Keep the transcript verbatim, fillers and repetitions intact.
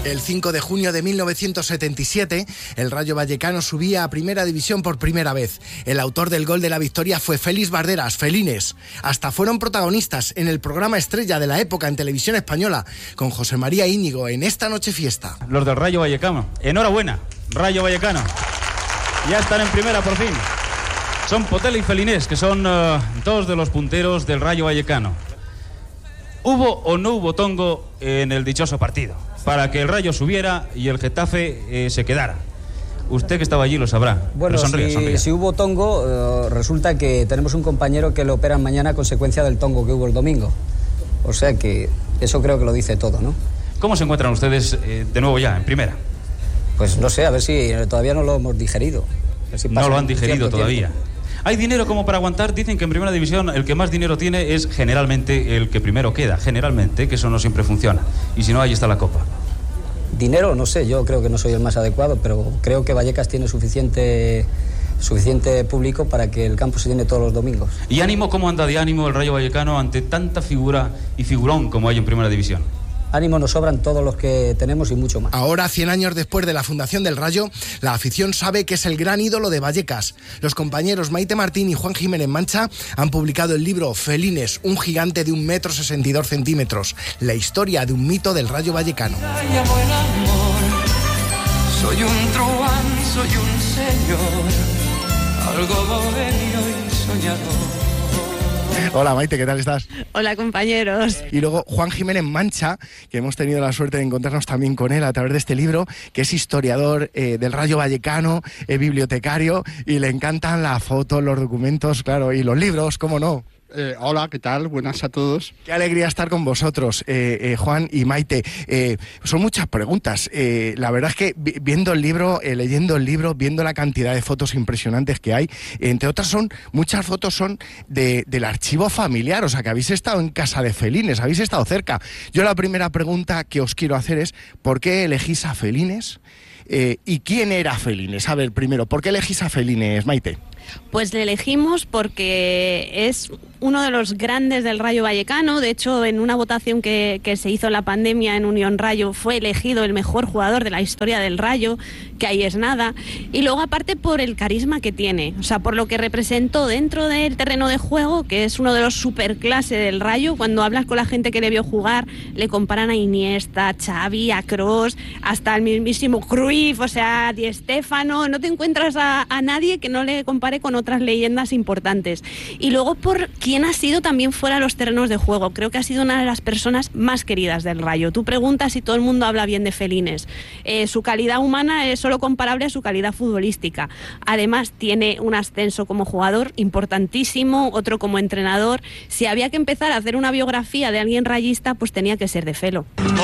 El cinco de junio de mil novecientos setenta y siete, el Rayo Vallecano subía a Primera División por primera vez. El autor del gol de la victoria fue Félix Barderas, Felines. Hasta fueron protagonistas en el programa estrella de la época en Televisión Española, con José María Íñigo en Esta Noche Fiesta. Los del Rayo Vallecano. Enhorabuena, Rayo Vallecano. Ya están en primera por fin. Son Potela y Felinés, que son uh, dos de los punteros del Rayo Vallecano. ¿Hubo o no hubo tongo en el dichoso partido para que el Rayo subiera y el Getafe eh, se quedara? Usted que estaba allí lo sabrá. Bueno, sonríe, si, sonríe. si hubo tongo, uh, resulta que tenemos un compañero que lo operan mañana a consecuencia del tongo que hubo el domingo. O sea que eso creo que lo dice todo, ¿no? ¿Cómo se encuentran ustedes eh, de nuevo ya, en primera? Pues no sé, a ver si todavía no lo hemos digerido. A ver si no lo han digerido todavía. Tiempo. ¿Hay dinero como para aguantar? Dicen que en Primera División el que más dinero tiene es generalmente el que primero queda. Generalmente, que eso no siempre funciona. Y si no, ahí está la Copa. Dinero, no sé, yo creo que no soy el más adecuado, pero creo que Vallecas tiene suficiente, suficiente público para que el campo se llene todos los domingos. ¿Y ánimo? ¿Cómo anda de ánimo el Rayo Vallecano ante tanta figura y figurón como hay en Primera División? Ánimo, nos sobran todos los que tenemos y mucho más. Ahora, cien años después de la fundación del Rayo, la afición sabe que es el gran ídolo de Vallecas. Los compañeros Maite Martín y Juan Jiménez Mancha han publicado el libro Felines, un gigante de un metro sesenta y dos centímetros, la historia de un mito del Rayo Vallecano. Soy un truán, soy un señor, algo bohemio y soñador. Hola Maite, ¿qué tal estás? Hola compañeros. Y luego Juan Jiménez Mancha, que hemos tenido la suerte de encontrarnos también con él a través de este libro, que es historiador eh, del Rayo Vallecano, eh, bibliotecario, y le encantan las fotos, los documentos, claro, y los libros, ¿cómo no? Eh, hola, ¿qué tal? Buenas a todos. Qué alegría estar con vosotros, eh, eh, Juan y Maite. Eh, son muchas preguntas. Eh, la verdad es que vi, viendo el libro, eh, leyendo el libro, viendo la cantidad de fotos impresionantes que hay, entre otras son, muchas fotos son de, del archivo familiar, o sea que habéis estado en casa de Felines, habéis estado cerca. Yo la primera pregunta que os quiero hacer es, ¿por qué elegís a Felines? Eh, ¿Y quién era Felines? A ver, primero, ¿por qué elegís a Felines, Maite? Pues le elegimos porque es uno de los grandes del Rayo Vallecano. De hecho, en una votación que, que se hizo en la pandemia en Unión Rayo, fue elegido el mejor jugador de la historia del Rayo, que ahí es nada. Y luego, aparte, por el carisma que tiene, o sea, por lo que representó dentro del terreno de juego, que es uno de los superclase del Rayo. Cuando hablas con la gente que le vio jugar, le comparan a Iniesta, a Xavi, a Kroos, hasta al mismísimo Cruyff, o sea, a Di Stéfano. No te encuentras a, a nadie que no le compare con otras leyendas importantes. Y luego por quién ha sido también fuera de los terrenos de juego. Creo que ha sido una de las personas más queridas del Rayo. Tú preguntas si todo el mundo habla bien de Felines. Eh, su calidad humana es solo comparable a su calidad futbolística. Además tiene un ascenso como jugador importantísimo, otro como entrenador. Si había que empezar a hacer una biografía de alguien rayista, pues tenía que ser de Felo.